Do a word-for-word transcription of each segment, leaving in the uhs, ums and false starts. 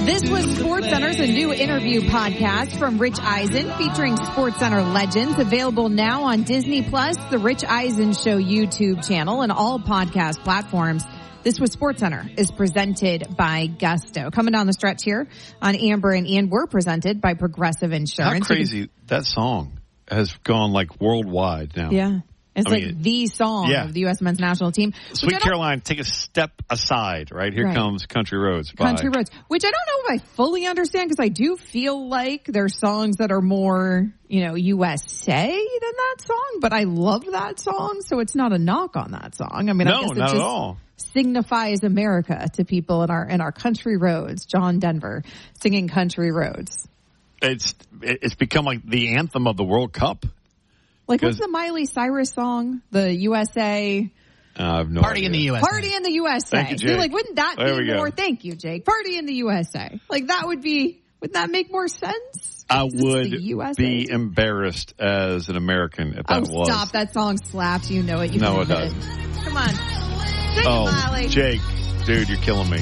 This was SportsCenter's a new interview podcast from Rich Eisen featuring SportsCenter legends, available now on Disney Plus, the Rich Eisen Show YouTube channel, and all podcast platforms. This was SportsCenter is presented by Gusto. Coming down the stretch here on Amber and Ian, we're presented by Progressive Insurance. How crazy can, that song has gone like worldwide now. Yeah. It's I like mean, the song yeah. of the U S men's national team. Sweet Caroline, take a step aside, right? Here right. comes Country Roads. Bye. Country Roads, which I don't know if I fully understand, because I do feel like there's songs that are more, you know, U S A than that song, but I love that song, so it's not a knock on that song. I mean, no, I guess it not just at all. signifies America to people in our in our country roads. John Denver singing Country Roads. It's it's become like the anthem of the World Cup. Like, what's the Miley Cyrus song? The U S A Uh, I have no Party idea. in the U S A. Party in the U S A. Thank you, Jake. So, like, wouldn't that There we be go. more? Thank you, Jake. Party in the U S A. Like, that would be. Would that make more sense? I Is this would the U S A? be embarrassed as an American if that oh, was. stop! That song slaps. You know it. You No, can it admit doesn't. Come on, sing Oh, it, Miley. Jake, dude, you're killing me.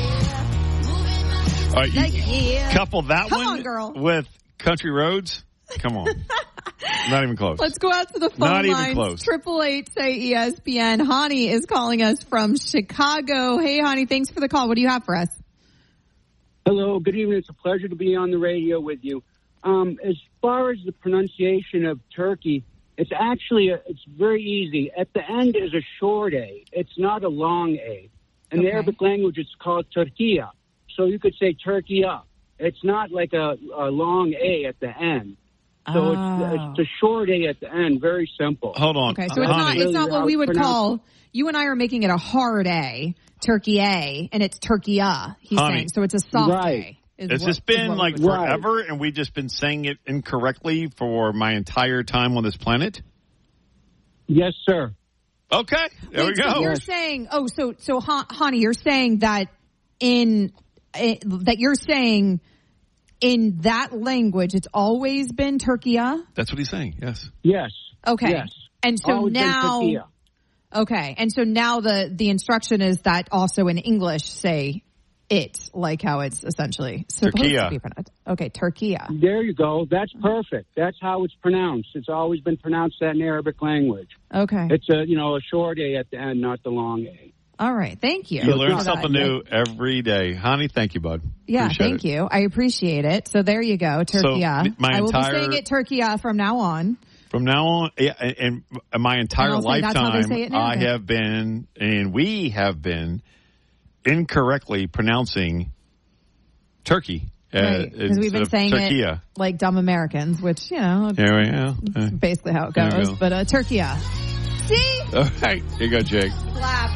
All right, you Yeah. couple that Come one on, girl. with Country Roads. Come on, not even close. Let's go out to the phone Not even lines. close. Triple eight say E S P N. Hani is calling us from Chicago. Hey, Hani, thanks for the call. What do you have for us? Hello, good evening. It's a pleasure to be on the radio with you. Um, as far as the pronunciation of Turkey, it's actually a, it's very easy. At the end is a short A. It's not a long A. In Okay. the Arabic language, it's called Turkiya. So you could say Turkiya. It's not like a, a long A at the end. So Oh. it's, it's a short A at the end. Very simple. Hold on, Okay, so it's not honey. it's not what we would Pronounce- call. You and I are making it a hard A, Turkey A, and it's Turkiya. He's Honey. saying so. It's a soft Right. A. is Has what- this is been what we like would call it. forever, and we've just been saying it incorrectly for my entire time on this planet? Yes, sir. Okay, there Wait, we so go. you're saying, oh, so so, Han- Hani, you're saying that in eh, that you're saying in that language, it's always been Turkiya. That's what he's saying. Yes. Yes. Okay, Yes. and so Always been now, Turkiya. okay, and so now the the instruction is that also in English say it like how it's essentially supposed Turkiya. to be pronounced. Okay, Turkiya. There you go. That's perfect. That's how it's pronounced. It's always been pronounced that in Arabic language. Okay, It's a you know a short A at the end, not the long A. all right. Thank you. You learn for something that. new every day. Honey, thank you, bud. Yeah, Appreciate thank it. you. I appreciate it. So there you go, Turkiya. my I will entire- be saying it Turkiya from now on. From now on, yeah, and, and my entire And I'll say that's how they lifetime, say it in I Arabic. have been, and we have been, incorrectly pronouncing Turkey. Right, because we've been saying Turkiya. it like dumb Americans, which, you know, Here we go. Uh, basically how it There you goes. go. But uh, Turkiya. See? all right, here you go, Jake. Slap.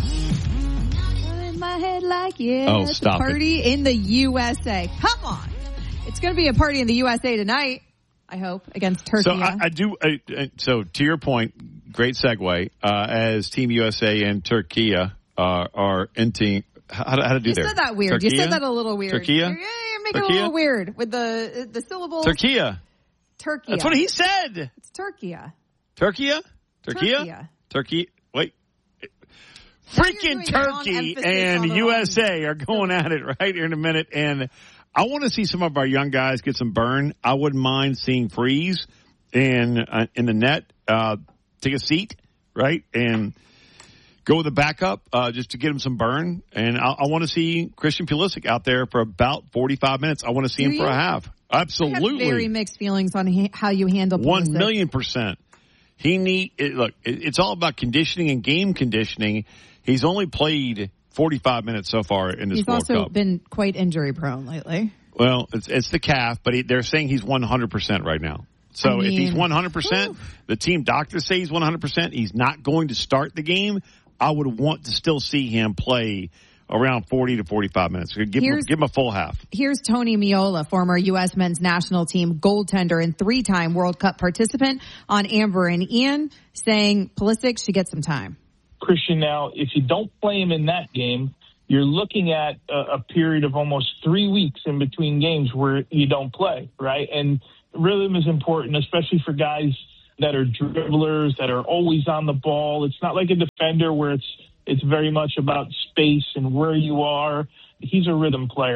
In my head like, yeah, Oh, it's a stop it. party in the U S A. Come on. It's going to be a party in the U S A tonight, I hope, against Turkey. So I, I do. I, I- so to your point, great segue. Uh, as Team U S A and Turkiya uh, are into how, to- how to do you there. said that weird. You Turkiya? said that a little weird. Turkiya? You're, you're making it a Turkiya? little weird with the the syllables. Turkiya. Turkey. That's what he said. It's Turkiya. Turkiya. Turkiya. Turkiya. Turkey. Wait. Now Freaking you're doing the wrong Turkey emphasis on and the U wrong S A are going at it right here in a minute. And I want to see some of our young guys get some burn. I wouldn't mind seeing Freeze in, uh, in the net, uh, take a seat, right? And go with the backup, uh, just to get him some burn. And I, I want to see Christian Pulisic out there for about forty-five minutes. I want to see Do him for you? a half. I Absolutely. have very mixed feelings on ha- how you handle One Pulisic. million percent. He need it, look. It, it's all about conditioning and game conditioning. He's only played forty-five minutes so far in this He's World also Cup. been quite injury prone lately. Well, it's it's the calf, but he, they're saying he's one hundred percent right now. So I if he's mean, one hundred percent, the team doctors say he's one hundred percent. He's not going to start the game. I would want to still see him play around forty to forty-five minutes. Give him, Here's- give him a full half. Here's Tony Miola, former U S men's national team goaltender and three-time World Cup participant, on Amber and Ian, saying Pulisic should get some time. Christian, now, if you don't play him in that game, you're looking at a, a period of almost three weeks in between games where you don't play, right? And rhythm is important, especially for guys that are dribblers, that are always on the ball. It's not like a defender where it's it's very much about space and where you are. He's a rhythm player.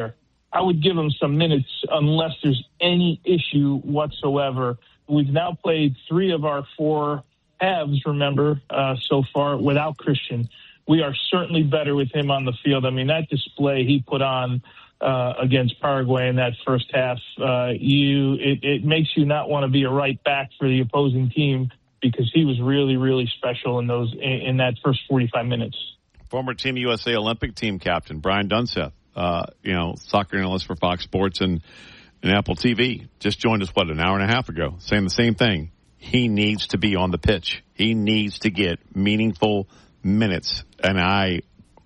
I would give him some minutes unless there's any issue whatsoever. We've now played three of our four halves, remember, uh, so far without Christian. We are certainly better with him on the field. I mean, that display he put on uh, against Paraguay in that first half, uh, you it, it makes you not want to be a right back for the opposing team because he was really, really special in those in, in that first forty-five minutes. Former Team U S A Olympic team captain Brian Dunseth, uh, you know, soccer analyst for Fox Sports and, and Apple T V, just joined us, what, an hour and a half ago, saying the same thing. He needs to be on the pitch. He needs to get meaningful minutes, and I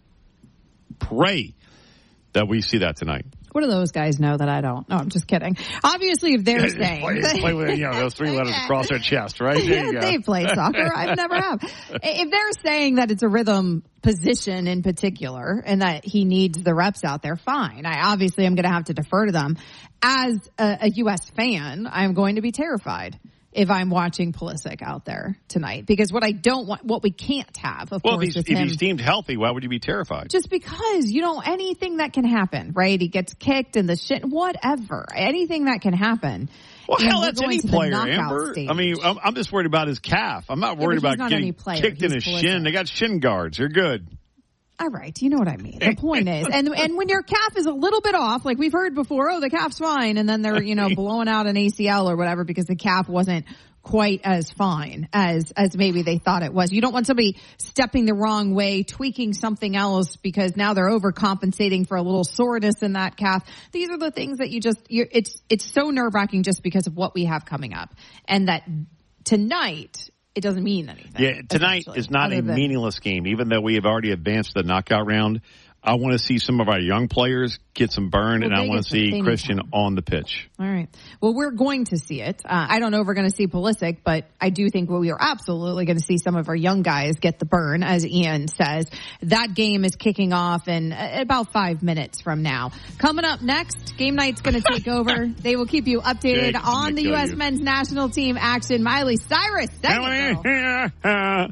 pray that we see that tonight. What do those guys know that I don't? No, I'm just kidding. Obviously, if they're saying... play, play with, you know, those three letters across their chest, right? There yeah, you go. They play soccer. I've never have. If they're saying that it's a rhythm position in particular and that he needs the reps out there, fine. I obviously am going to have to defer to them. As a, a U S fan, I'm going to be terrified if I'm watching Pulisic out there tonight, because what I don't want, what we can't have, of well, course, if he's, is if him. he's deemed healthy, why would you be terrified? Just because, you know, anything that can happen, right? He gets kicked and the shit, whatever, anything that can happen. Well, and hell, we're that's going any to the player, knockout Amber. stage. I mean, I'm, I'm just worried about his calf. I'm not Yeah, worried but he's about not any getting player. kicked in He's his Pulisic. shin. They got shin guards. They're good. All right, you know what I mean. The point is, and and when your calf is a little bit off, like we've heard before, oh, the calf's fine, and then they're, you know, blowing out an A C L or whatever because the calf wasn't quite as fine as as maybe they thought it was. You don't want somebody stepping the wrong way, tweaking something else because now they're overcompensating for a little soreness in that calf. These are the things that you just, you're, it's it's so nerve-wracking just because of what we have coming up. And that tonight, it doesn't mean anything. Yeah, tonight is not a than, meaningless game, even though we have already advanced to the knockout round. I want to see some of our young players get some burn, well, and I want to see Christian time. on the pitch. All right. Well, we're going to see it. Uh, I don't know if we're going to see Pulisic, but I do think we are absolutely going to see some of our young guys get the burn, as Ian says. That game is kicking off in about five minutes from now. Coming up next, Game Night's going to take over. They will keep you updated Jake, on the U S you. men's national team action. Miley Cyrus, there you go.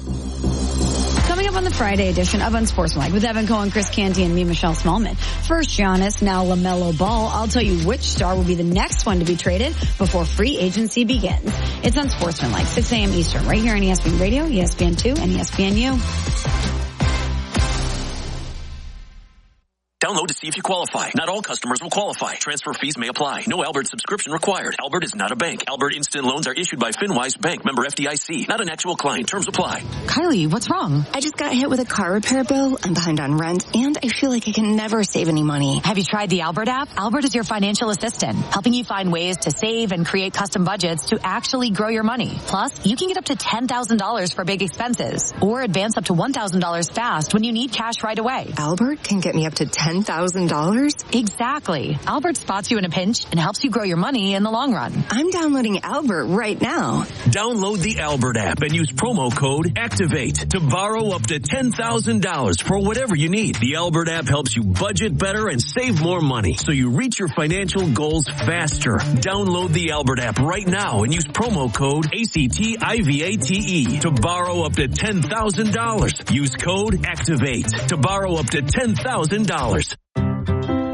Coming up on the Friday edition of Unsportsmanlike with Evan Cohen, Chris Canty, and me, Michelle Smallman. First, Giannis, now LaMelo Ball. I'll tell you which star will be the next one to be traded before free agency begins. It's Unsportsmanlike, six a.m. Eastern, right here on E S P N Radio, E S P N two, and E S P N U. Download to see if you qualify. Not all customers will qualify. Transfer fees may apply. No Albert subscription required. Albert is not a bank. Albert Instant Loans are issued by FinWise Bank, member F D I C. Not an actual client. Terms apply. Kylie, what's wrong? I just got hit with a car repair bill. I'm behind on rent, and I feel like I can never save any money. Have you tried the Albert app? Albert is your financial assistant, helping you find ways to save and create custom budgets to actually grow your money. Plus, you can get up to ten thousand dollars for big expenses, or advance up to one thousand dollars fast when you need cash right away. Albert can get me up to ten thousand dollars? Exactly. Albert spots you in a pinch and helps you grow your money in the long run. I'm downloading Albert right now. Download the Albert app and use promo code ACTIVATE to borrow up to ten thousand dollars for whatever you need. The Albert app helps you budget better and save more money so you reach your financial goals faster. Download the Albert app right now and use promo code ACTIVATE to borrow up to ten thousand dollars. Use code ACTIVATE to borrow up to ten thousand dollars.